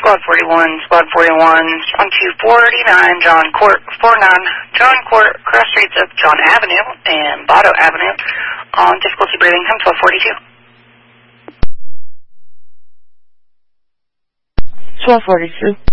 Squad 41, Squad 41, on 249 John Court, 49 John Court, cross streets of John Avenue and Botto Avenue on difficulty breathing, come 1242. 1242.